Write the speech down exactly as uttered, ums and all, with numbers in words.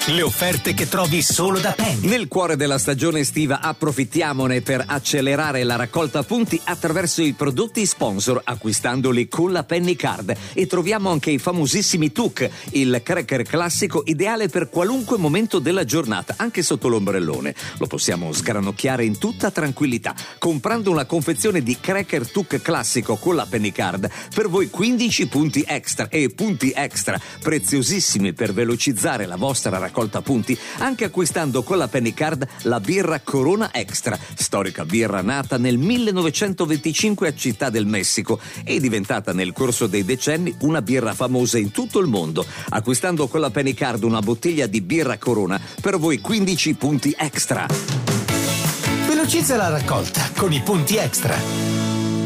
Le offerte che trovi solo da Penny. Nel cuore della stagione estiva approfittiamone per accelerare la raccolta punti attraverso i prodotti sponsor, acquistandoli con la Penny Card. E troviamo anche i famosissimi T U C, il cracker classico ideale per qualunque momento della giornata, anche sotto l'ombrellone. Lo possiamo sgranocchiare in tutta tranquillità. Comprando una confezione di cracker T U C classico con la Penny Card, per voi quindici punti extra e punti extra preziosissimi per velocizzare la vostra raccolta raccolta punti, anche acquistando con la Penny Card la birra Corona Extra, storica birra nata nel millenovecentoventicinque a Città del Messico e diventata nel corso dei decenni una birra famosa in tutto il mondo. Acquistando con la Penny Card una bottiglia di birra Corona, per voi quindici punti extra. Velocizza la raccolta con i punti extra.